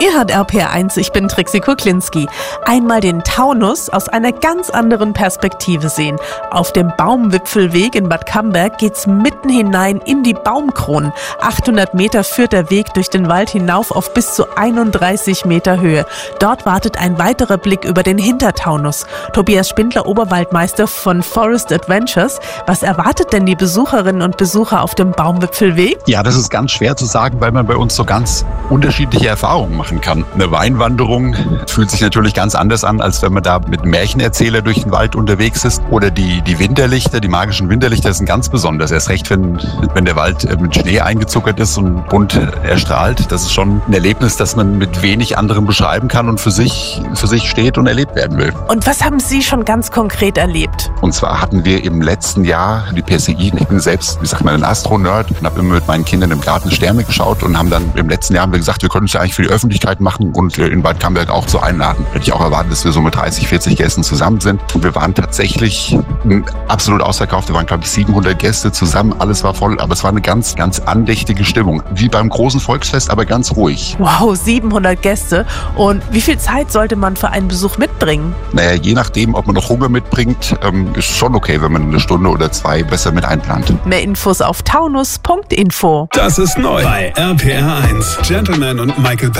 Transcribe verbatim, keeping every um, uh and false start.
Ihr hört R P R eins, ich bin Trixie Kuklinski. Einmal den Taunus aus einer ganz anderen Perspektive sehen. Auf dem Baumwipfelweg in Bad Camberg geht's mitten hinein in die Baumkronen. achthundert Meter führt der Weg durch den Wald hinauf auf bis zu einunddreißig Meter Höhe. Dort wartet ein weiterer Blick über den Hintertaunus. Tobias Spindler, Oberwaldmeister von Forest Adventures. Was erwartet denn die Besucherinnen und Besucher auf dem Baumwipfelweg? Ja, das ist ganz schwer zu sagen, weil man bei uns so ganz unterschiedliche Erfahrungen machen kann. Eine Weinwanderung fühlt sich natürlich ganz anders an, als wenn man da mit einem Märchenerzähler durch den Wald unterwegs ist. Oder die, die Winterlichter, die magischen Winterlichter sind ganz besonders. Erst recht, wenn, wenn der Wald mit Schnee eingezuckert ist und bunt erstrahlt. Das ist schon ein Erlebnis, das man mit wenig anderem beschreiben kann und für sich, für sich steht und erlebt werden will. Und was haben Sie schon ganz konkret erlebt? Und zwar hatten wir im letzten Jahr die P S I. Ich bin selbst, wie sagt man, ein Astronerd und habe immer mit meinen Kindern im Garten Sterne geschaut und haben dann im letzten Jahr haben wir gesagt, wir können es ja eigentlich für die Öffentlichkeit machen und in Bad Camberg auch so einladen. Hätte ich auch erwartet, dass wir so mit dreißig, vierzig Gästen zusammen sind. Und wir waren tatsächlich absolut ausverkauft. Wir waren, glaube ich, siebenhundert Gäste zusammen. Alles war voll, aber es war eine ganz, ganz andächtige Stimmung. Wie beim großen Volksfest, aber ganz ruhig. Wow, siebenhundert Gäste. Und wie viel Zeit sollte man für einen Besuch mitbringen? Naja, je nachdem, ob man noch Hunger mitbringt, ähm, ist schon okay, wenn man eine Stunde oder zwei besser mit einplant. Mehr Infos auf taunus punkt info. Das ist neu bei R P R eins. Gentleman und Michael